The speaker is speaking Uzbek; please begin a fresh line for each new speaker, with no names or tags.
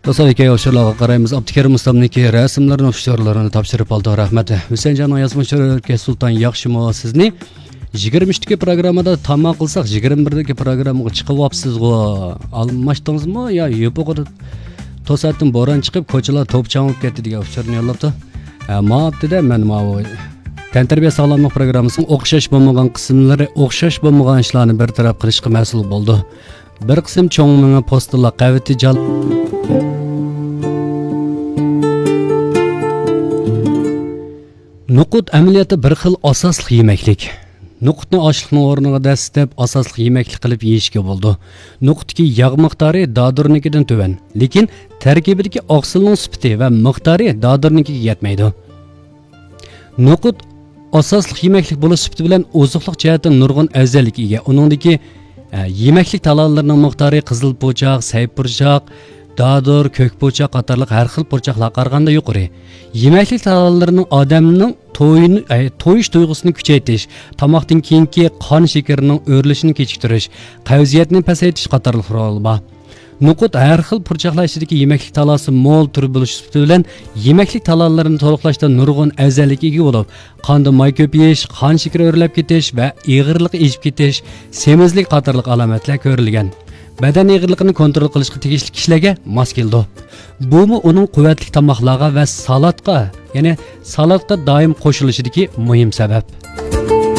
Dostlar, yoshlarga qaraymiz. Abdukarim Mustamniki rasmlarini, ofisyorlarini topshirib oldi. Rahmat. Husaynjon Oyazmovchi O'rke Sulton Yaxshimo sizni 23dagi programmada tamom qilsak, 21dagi programmaga chiqib olibsiz-ku. Almashdingizmi yo yo'q? To'satdan bo'ron chiqib, ko'chalar to'pchanib ketdi degan ofisyorni yo'llabdi. Ma'abdida men Tantarbiya sog'lomlik programmasining o'xshash bo'lmagan qismlari, o'xshash bo'lmagan ishlarni bartaraf qilishga mas'ul bo'ldi. Bir qism cho'ng menga postlar qavati jal Nuqut amaliyoti bir xil asosli yemaklik. Nuqutni oshliqning o'rniga dastlab asosli yemaklik qilib yeyishga bo'ldi. Nuqutdagi yog' miqdori dadurnikidan tuvan, lekin tarkibidagi oqsilning sifati va miqdori dadurnikiga yetmaydi. Nuqut asosli yemaklik bo'lish sifati bilan oziqlik jihatdan nurg'un afzallik ega. Uningdagi yemaklik talovlarining miqdori qizil po'choq, sayb po'choq, dadur, ko'k po'choq qatorliq har xil po'choqlarga qaraganda yuqori. Yemaklik talovlarining odamning to'yish tuyg'usini kuchaytirish, tomoqdan keyingi qon shakarining o'rilishini kechiktirish, qavziyatni pasaytirish qatorliq rol bor. Nuqut har xil po'choqlar ichidagi yemaklik talosi mo'l turi bo'lish bilan yemaklik talovlarini to'liqlashda nurg'un afzallikka ega bo'lib, qonda moy ko'payish, qon shakari o'rilib ketish va ig'irlik eshib ketish, semizlik qatorliq alomatlar ko'rilgan. Badan ig'irligini kontrol qilishga tegishli kishilarga mos keldi. Bumi uning quvvatli tomoqlarga va salatga, ya'ni salatga doim qo'shilishidagi muhim sabab.